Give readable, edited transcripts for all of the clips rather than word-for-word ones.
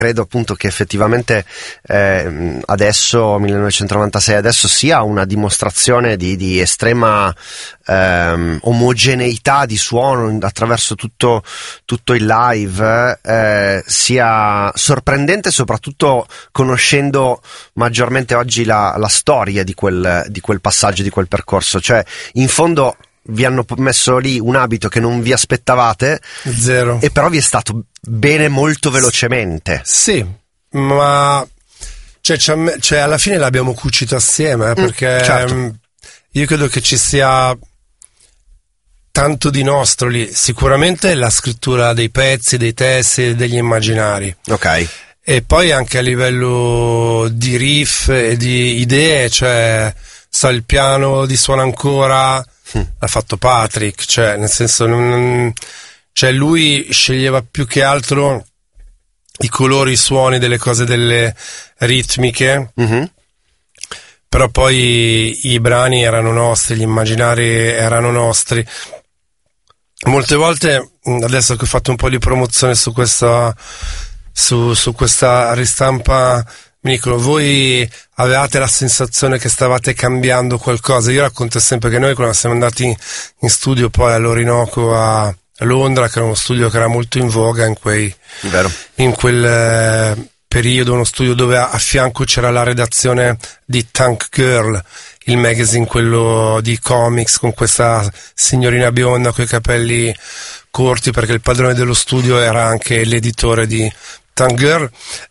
credo appunto che effettivamente adesso, 1996 adesso, sia una dimostrazione di estrema omogeneità di suono attraverso tutto il live, sia sorprendente, soprattutto conoscendo maggiormente oggi la storia di quel passaggio, di quel percorso. Cioè, in fondo vi hanno messo lì un abito che non vi aspettavate, zero, e però vi è stato bene molto velocemente. Sì, ma cioè alla fine l'abbiamo cucito assieme, perché certo. Io credo che ci sia tanto di nostro lì. Sicuramente la scrittura dei pezzi, dei testi, degli immaginari. Ok. E poi anche a livello di riff e di idee, cioè il piano di Suona Ancora l'ha fatto Patrick, cioè nel senso cioè lui sceglieva più che altro i colori, i suoni delle cose, delle ritmiche, però poi i brani erano nostri, gli immaginari erano nostri. Molte volte, adesso che ho fatto un po' di promozione su questa ristampa, mi dicono: voi avevate la sensazione che stavate cambiando qualcosa? Io racconto sempre che noi, quando siamo andati in studio poi all'Orinoco a Londra, che era uno studio che era molto in voga in quel periodo, uno studio dove a fianco c'era la redazione di Tank Girl, il magazine, quello di comics, con questa signorina bionda coi capelli corti, perché il padrone dello studio era anche l'editore di Tank Girl.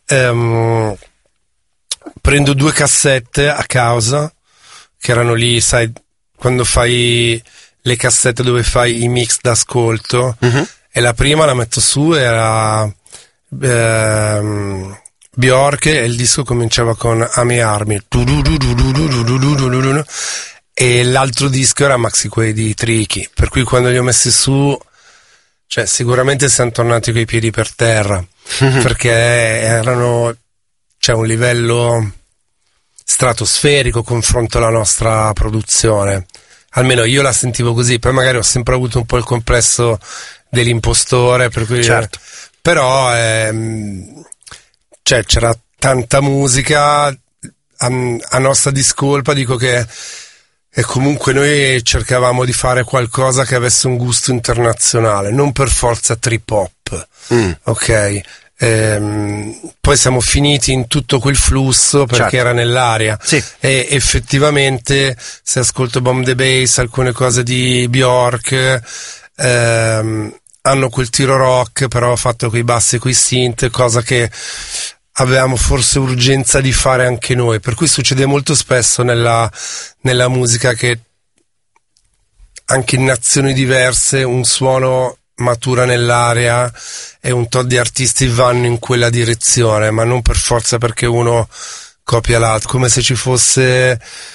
Prendo 2 cassette a causa, che erano lì, sai, quando fai le cassette dove fai i mix d'ascolto, e la prima la metto su, era Bjork, e il disco cominciava con Amy Army, e l'altro disco era Maxi Quay di Tricky, per cui quando li ho messi su, cioè sicuramente siamo tornati coi piedi per terra, perché erano, c'è un livello stratosferico confronto alla nostra produzione, almeno io la sentivo così. Poi magari ho sempre avuto un po' il complesso dell'impostore, per cui certo. Però cioè c'era tanta musica, a nostra discolpa dico che comunque noi cercavamo di fare qualcosa che avesse un gusto internazionale, non per forza trip hop, ok? Poi siamo finiti in tutto quel flusso perché certo. era nell'aria, sì. E effettivamente se ascolto Bomb the Bass, alcune cose di Bjork hanno quel tiro rock, però fatto coi bassi e coi synth, cosa che avevamo forse urgenza di fare anche noi, per cui succede molto spesso nella musica che anche in nazioni diverse un suono matura nell'area e un tot di artisti vanno in quella direzione, ma non per forza perché uno copia l'altro, come se ci fosse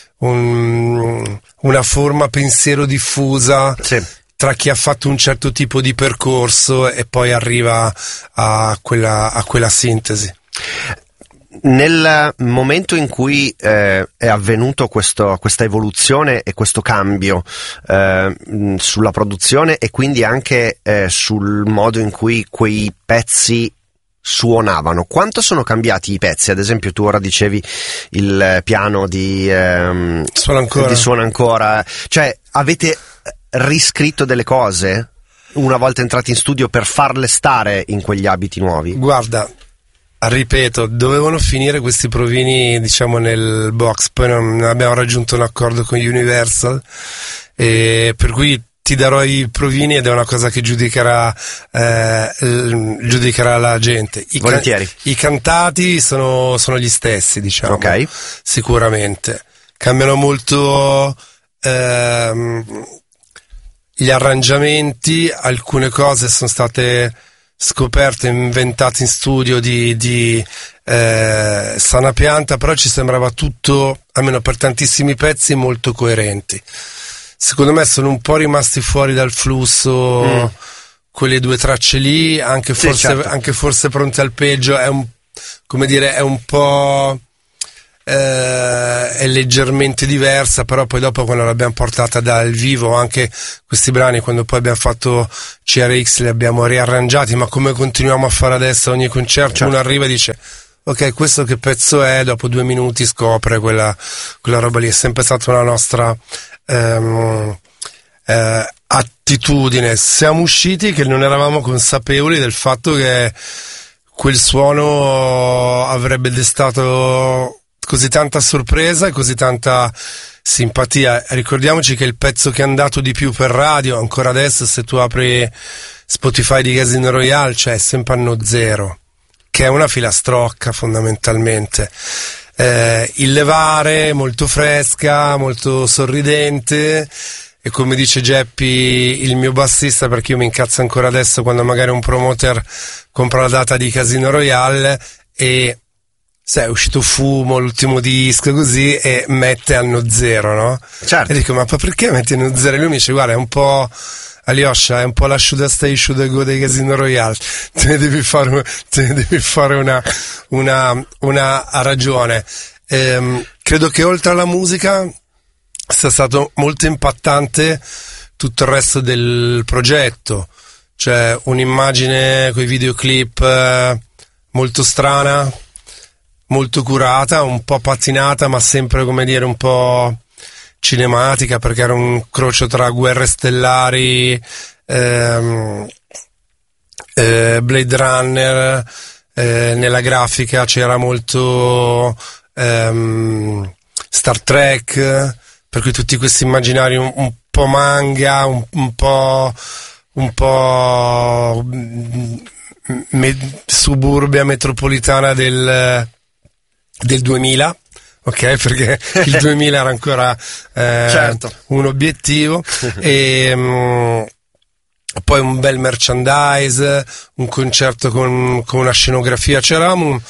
una forma pensiero diffusa, sì, tra chi ha fatto un certo tipo di percorso e poi arriva a quella sintesi. Nel momento in cui è avvenuto questa evoluzione e questo cambio sulla produzione e quindi anche sul modo in cui quei pezzi suonavano, quanto sono cambiati i pezzi? Ad esempio, tu ora dicevi il piano di Suona Ancora, cioè avete riscritto delle cose una volta entrati in studio per farle stare in quegli abiti nuovi? Guarda, ripeto, dovevano finire questi provini, diciamo, nel box, poi non abbiamo raggiunto un accordo con Universal, e per cui ti darò i provini ed è una cosa che giudicherà la gente. Volentieri. I cantati sono gli stessi, diciamo, okay, sicuramente. Cambiano molto gli arrangiamenti, alcune cose sono state scoperte, inventate in studio di sana pianta, però ci sembrava tutto, almeno per tantissimi pezzi, molto coerenti. Secondo me sono un po' rimasti fuori dal flusso quelle 2 tracce lì, anche forse, sì, certo, anche forse Pronti al peggio è un po' è leggermente diversa, però poi dopo quando l'abbiamo portata dal vivo, anche questi brani, quando poi abbiamo fatto CRX li abbiamo riarrangiati, ma come continuiamo a fare adesso ogni concerto, certo. Uno arriva e dice ok, questo che pezzo è, dopo 2 minuti scopre quella roba lì. È sempre stata una nostra attitudine. Siamo usciti che non eravamo consapevoli del fatto che quel suono avrebbe destato così tanta sorpresa e così tanta simpatia. Ricordiamoci che il pezzo che è andato di più per radio, ancora adesso, se tu apri Spotify di Casino Royale, c'è sempre Anno Zero, che è una filastrocca fondamentalmente. Il levare, molto fresca, molto sorridente, e come dice Geppi, il mio bassista, perché io mi incazzo ancora adesso quando magari un promoter compra la data di Casino Royale e sai, è uscito Fumo, l'ultimo disco, così, e mette Anno Zero, no? Certo. E dico, ma perché metti Anno Zero? E lui mi dice, guarda, è un po', Alyosha, è un po' la Should I Stay, Should I Go dei Casino Royale, te ne devi fare una ragione. Credo che oltre alla musica sia stato molto impattante tutto il resto del progetto, cioè un'immagine coi videoclip molto strana, molto curata, un po' pattinata, ma sempre, come dire, un po' cinematica, perché era un crocio tra Guerre Stellari, Blade Runner, nella grafica c'era molto Star Trek, per cui tutti questi immaginari un po' manga, un po' suburbia metropolitana del 2000, ok, perché il 2000 era ancora certo. Un obiettivo. E poi un bel merchandise, un concerto con una scenografia, c'era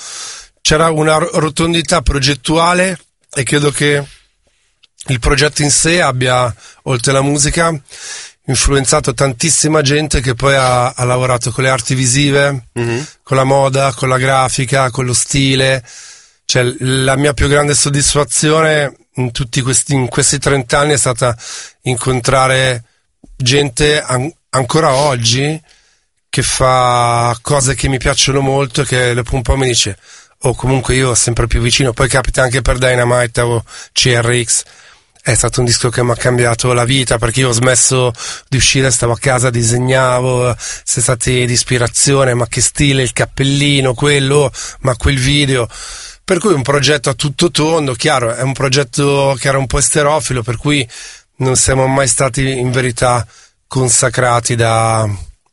una rotondità progettuale, e credo che il progetto in sé abbia, oltre alla musica, influenzato tantissima gente che poi ha lavorato con le arti visive, con la moda, con la grafica, con lo stile. Cioè, la mia più grande soddisfazione in questi 30 anni è stata incontrare gente ancora oggi che fa cose che mi piacciono molto e che dopo un po' mi dice, comunque io sempre più vicino. Poi capita anche per Dynamite o CRX. È stato un disco che mi ha cambiato la vita, perché io ho smesso di uscire, stavo a casa, disegnavo, sei stati di ispirazione, ma che stile, il cappellino, quello, ma quel video. Per cui un progetto a tutto tondo, chiaro, è un progetto che era un po' esterofilo, per cui non siamo mai stati in verità consacrati dal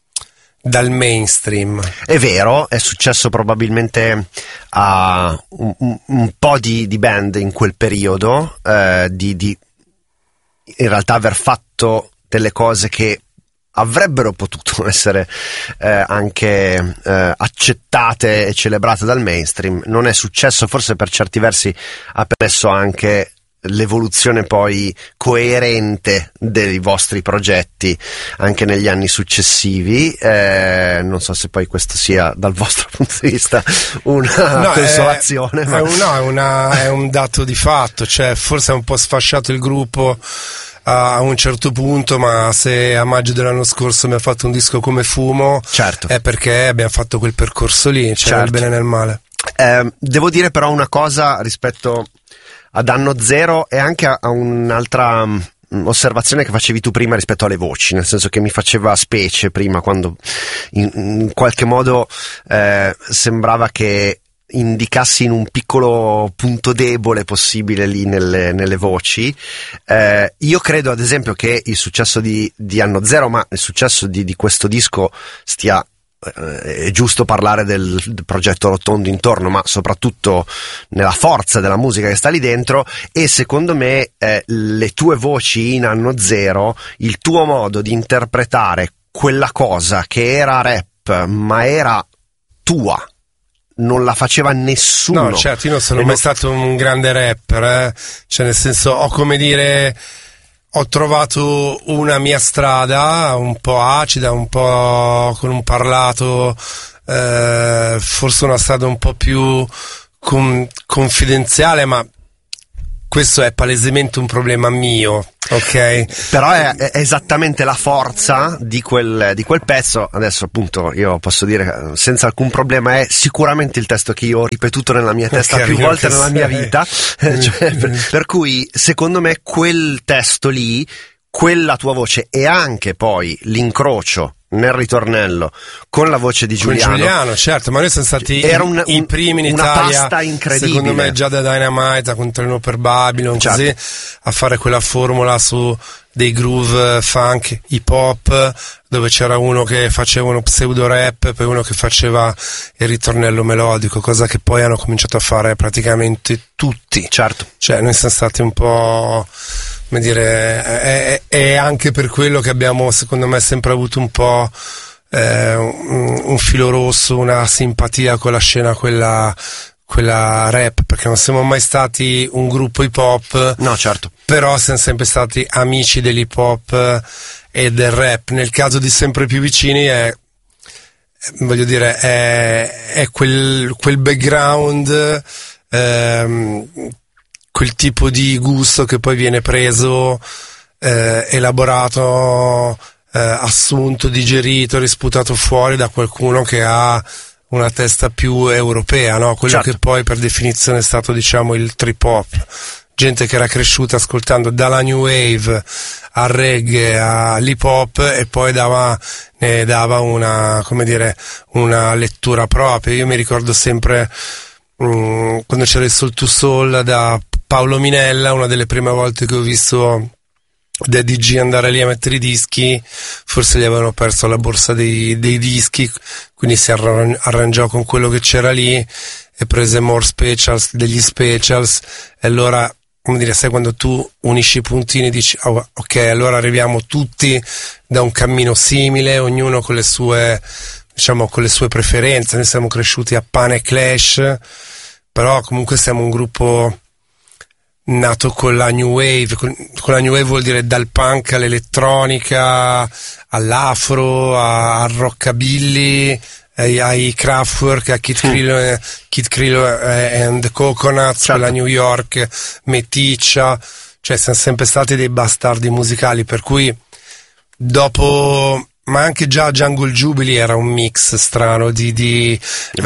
mainstream. È vero, è successo probabilmente a un po' di band in quel periodo, di in realtà aver fatto delle cose che avrebbero potuto essere anche accettate e celebrate dal mainstream. Non è successo, forse per certi versi ha permesso anche l'evoluzione poi coerente dei vostri progetti anche negli anni successivi. Non so se poi questo sia dal vostro punto di vista una consolazione, è un dato di fatto. Cioè, forse è un po' sfasciato il gruppo a un certo punto, ma se a maggio dell'anno scorso mi ha fatto un disco come Fumo, certo, è perché abbiamo fatto quel percorso lì, cioè certo, nel bene e nel male. Devo dire però una cosa rispetto ad Anno Zero e anche a un'altra osservazione che facevi tu prima rispetto alle voci, nel senso che mi faceva specie prima quando in qualche modo sembrava che indicassi in un piccolo punto debole possibile lì nelle voci. Io credo ad esempio che il successo di Anno Zero, ma il successo di questo disco stia, è giusto parlare del progetto Rotondo intorno, ma soprattutto nella forza della musica che sta lì dentro. E secondo me le tue voci in Anno Zero, il tuo modo di interpretare quella cosa che era rap ma era tua, non la faceva nessuno. No, certo, io non sono mai stato un grande rapper, cioè nel senso, ho trovato una mia strada un po' acida, un po' con un parlato, forse una strada un po' più confidenziale, ma questo è palesemente un problema mio, ok? Però è esattamente la forza di quel pezzo. Adesso appunto io posso dire senza alcun problema, è sicuramente il testo che io ho ripetuto nella mia testa più volte nella mia vita. Cioè, per cui secondo me quel testo lì, quella tua voce e anche poi l'incrocio nel ritornello con la voce di Giuliano. Con Giuliano, certo, ma noi siamo stati i primi in una Italia, pasta incredibile. secondo me già da Dynamite con Treno per Babylon, certo, così, a fare quella formula su dei groove funk, hip hop, dove c'era uno che faceva uno pseudo rap e poi uno che faceva il ritornello melodico, cosa che poi hanno cominciato a fare praticamente tutti. Certo. Cioè noi siamo stati un po', come dire, è anche per quello che abbiamo, secondo me, sempre avuto un po' un filo rosso, una simpatia con la scena quella rap, perché non siamo mai stati un gruppo hip hop, no, certo, però siamo sempre stati amici dell'hip hop e del rap. Nel caso di Sempre più vicini è quel background, quel tipo di gusto che poi viene preso, elaborato, assunto, digerito, risputato fuori da qualcuno che ha una testa più europea, no? Quello certo, che poi per definizione è stato, diciamo, il trip hop. Gente che era cresciuta ascoltando dalla new wave al reggae all'hip hop e poi ne dava una, come dire, una lettura propria. Io mi ricordo sempre quando c'era il Soul to Soul da Paolo Minella, una delle prime volte che ho visto Daddy G andare lì a mettere i dischi, forse gli avevano perso la borsa dei dischi, quindi si arrangiò con quello che c'era lì e prese more specials, degli specials, e allora, come dire, sai quando tu unisci i puntini e dici oh, ok, allora arriviamo tutti da un cammino simile, ognuno con le sue, diciamo, con le sue preferenze. Noi siamo cresciuti a Pane e Clash, però comunque siamo un gruppo nato con la new wave. Con la new wave vuol dire dal punk all'elettronica, all'afro, al rockabilly, ai Kraftwerk, a Kid Creole and the Coconuts, certo, la New York meticcia. Cioè siamo sempre stati dei bastardi musicali, per cui dopo, ma anche già Jungle Jubilee era un mix strano di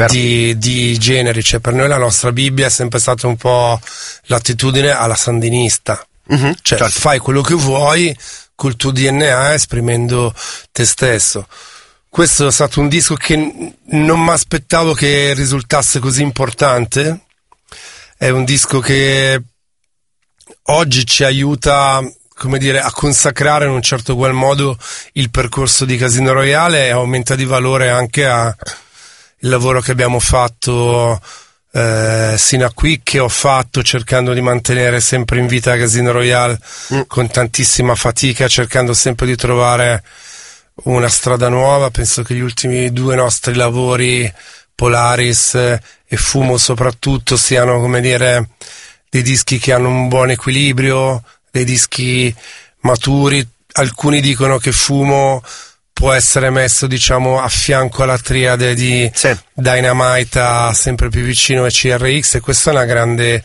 generi. Cioè per noi la nostra Bibbia è sempre stata un po' l'attitudine alla sandinista, cioè certo, fai quello che vuoi col tuo DNA esprimendo te stesso. Questo è stato un disco che non mi aspettavo che risultasse così importante. È un disco che oggi ci aiuta, come dire, a consacrare in un certo qual modo il percorso di Casino Royale, e aumenta di valore anche il lavoro che abbiamo fatto sino a qui, che ho fatto cercando di mantenere sempre in vita Casino Royale con tantissima fatica, cercando sempre di trovare una strada nuova. Penso che gli ultimi due nostri lavori, Polaris e Fumo soprattutto, siano, come dire, dei dischi che hanno un buon equilibrio, dei dischi maturi. Alcuni dicono che Fumo può essere messo, diciamo, a fianco alla triade di Dynamite, Sempre più vicino, e CRX, e questa è una grande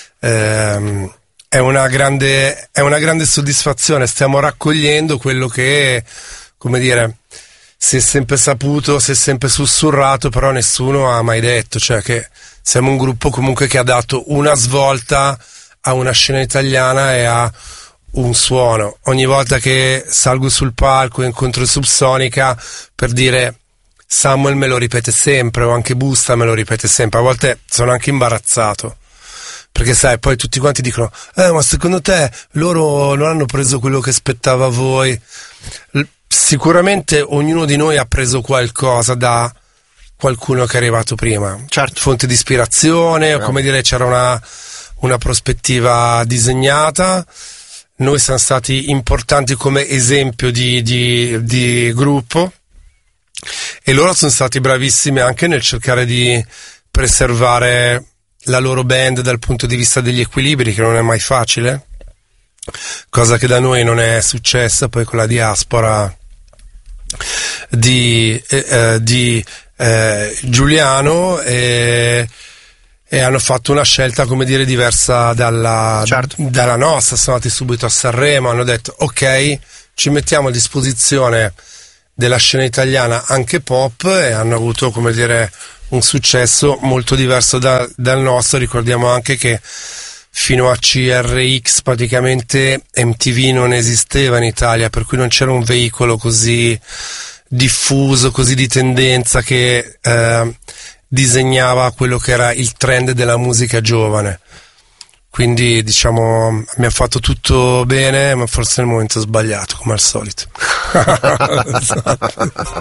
è una grande soddisfazione. Stiamo raccogliendo quello che, come dire, si è sempre saputo, si è sempre sussurrato, però nessuno ha mai detto, cioè che siamo un gruppo comunque che ha dato una svolta a una scena italiana e a un suono. Ogni volta che salgo sul palco e incontro Subsonica, per dire, Samuel me lo ripete sempre, o anche Busta me lo ripete sempre. A volte sono anche imbarazzato, perché sai, poi tutti quanti dicono ma secondo te loro non hanno preso quello che spettava a voi? Sicuramente ognuno di noi ha preso qualcosa da qualcuno che è arrivato prima, certo, fonte di ispirazione, o come dire, c'era una prospettiva disegnata. Noi siamo stati importanti come esempio di gruppo, e loro sono stati bravissimi anche nel cercare di preservare la loro band dal punto di vista degli equilibri, che non è mai facile, cosa che da noi non è successa poi con la diaspora di Giuliano, e e hanno fatto una scelta, come dire, diversa dalla nostra. Sono andati subito a Sanremo, hanno detto ok, ci mettiamo a disposizione della scena italiana anche pop, e hanno avuto, come dire, un successo molto diverso dal nostro. Ricordiamo anche che fino a CRX praticamente MTV non esisteva in Italia, per cui non c'era un veicolo così diffuso, così di tendenza, che disegnava quello che era il trend della musica giovane. Quindi diciamo abbiamo fatto tutto bene, ma forse nel momento sbagliato, come al solito.